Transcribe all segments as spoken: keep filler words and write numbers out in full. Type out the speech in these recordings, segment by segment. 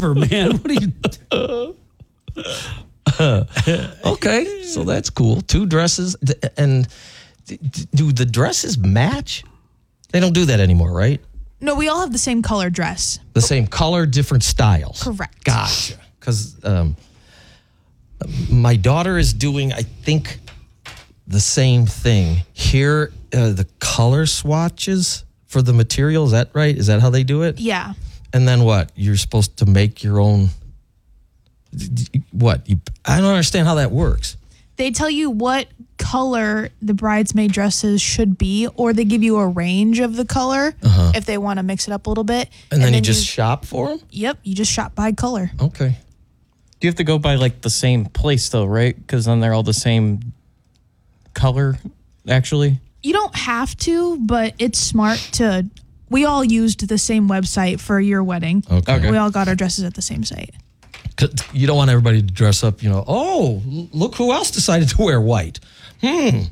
whatever, man. What are you? Uh, okay, so that's cool. Two dresses, and do the dresses match? They don't do that anymore, right? No, we all have the same color dress. The same color, different styles. Correct. Gotcha. Because um, my daughter is doing, I think, the same thing. Here, uh, the color swatches for the material, is that right? Is that how they do it? Yeah. And then what? You're supposed to make your own... What? You, I don't understand how that works. They tell you what color the bridesmaid dresses should be, or they give you a range of the color uh-huh. if they want to mix it up a little bit. And, and then, then you just you, shop for them? Yep, you just shop by color. Okay. You have to go by like the same place though, right? Because then they're all the same color, actually. You don't have to, but it's smart to... We all used the same website for your wedding. Okay. okay. We all got our dresses at the same site. You don't want everybody to dress up, you know, oh, look who else decided to wear white. Hmm.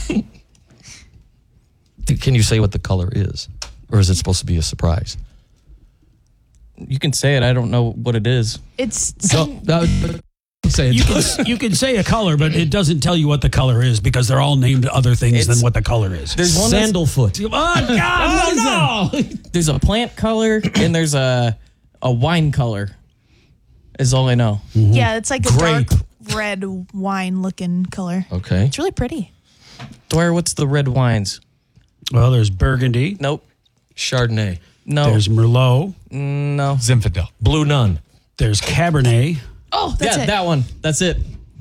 Can you say what the color is? Or is it supposed to be a surprise? You can say it. I don't know what it is. It's some, no, no, say it. You can, you can say a color, but it doesn't tell you what the color is because they're all named other things It's, than what the color is. There's one Sandalfoot. Oh, God, oh, no. There's a plant color and there's a a wine color. Is all I know. Mm-hmm. Yeah, it's like a Grape. dark red wine looking color. Okay. It's really pretty. Dwyer, what's the red wines? Well, there's Burgundy. Nope. Chardonnay. No. There's Merlot. No. Zinfandel. Blue Nun. There's Cabernet. Oh, that's yeah, it. that one. That's it.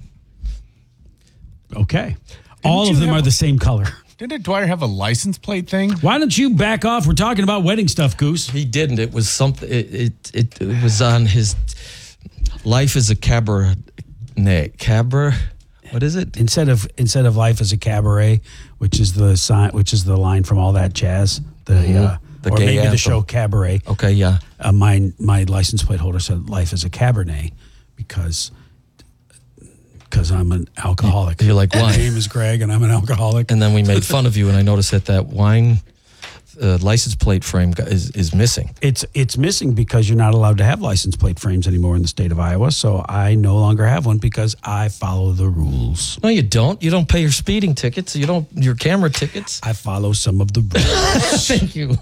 Okay. All you of them have- are the same color. Didn't Dwyer have a license plate thing? Why don't you back off? We're talking about wedding stuff, Goose. He didn't. It was something, it, it, it, it was on his Life is a Cabernet. Cabra, what is it? Instead of instead of life as a cabaret, which is the sign, which is the line from All That Jazz, the, Mhm. uh, The or gay maybe anthem. the show Cabaret. Okay, yeah. Uh, my my license plate holder said life is a Cabernet because because I'm an alcoholic. You like My wine. name is Greg, and I'm an alcoholic. And then we made fun of you, and I noticed that that wine uh, license plate frame got- is, is missing. It's it's missing because you're not allowed to have license plate frames anymore in the state of Iowa. So I no longer have one because I follow the rules. No, you don't. You don't pay your speeding tickets. You don't, your camera tickets. I follow some of the rules. Thank you.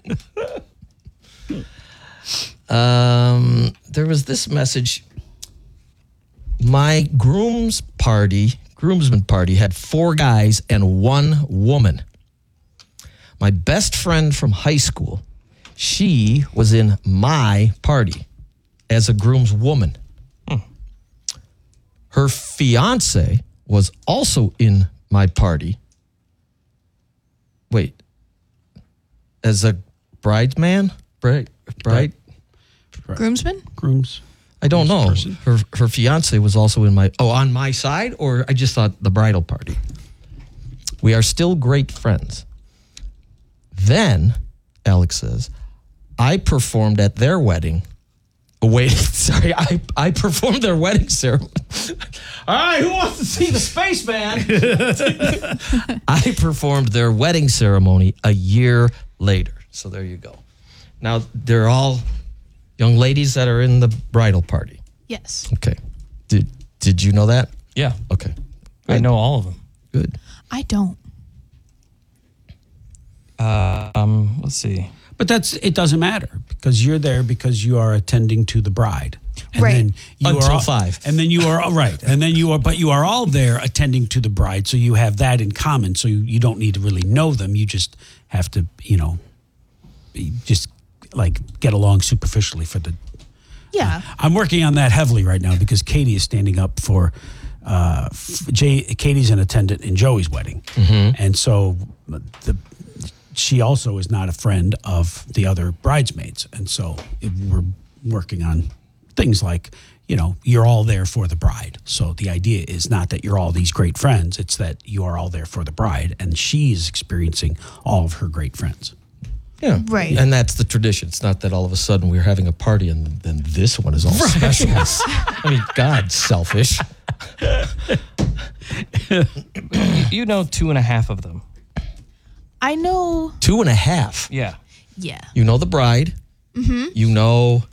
um, there was this message. My groom's party, groomsman party, had four guys and one woman. My best friend from high school, she was in my party as a groomswoman. Hmm. Her fiance was also in my party. Wait, as a bridesman? Bride? Bride? Groomsman? Grooms. I don't know. person. Her her fiance was also in my, oh, on my side? Or I just thought the bridal party. We are still great friends. Then, Alex says, I performed at their wedding. Oh, wait, sorry, I, I performed their wedding ceremony. All right, who wants to see the spaceman? I performed their wedding ceremony a year later. So there you go. Now, they're all young ladies that are in the bridal party. Yes. Okay. Did did you know that? Yeah. Okay. I know all of them. Good. I don't. Uh, um, let's see. But that's it doesn't matter because you're there because you are attending to the bride. And Right. then you Until are all, five. And then you are right. And then you are but you are all there attending to the bride. So you have that in common. So you, you don't need to really know them. You just have to, you know, be- just like get along superficially for the Yeah. I'm working on that heavily right now because Katie is standing up for uh, f- Jay. Katie's an attendant in Joey's wedding, and so the she also is not a friend of the other bridesmaids, and so it, we're working on things like you know you're all there for the bride. So the idea is not that you're all these great friends; it's that you are all there for the bride, and she's experiencing all of her great friends. Yeah. Right. And that's the tradition. It's not that all of a sudden we're having a party and then this one is all special. I mean, God, selfish. You know two and a half of them. I know. Two and a half. Yeah. Yeah. You know the bride. Mm-hmm. You know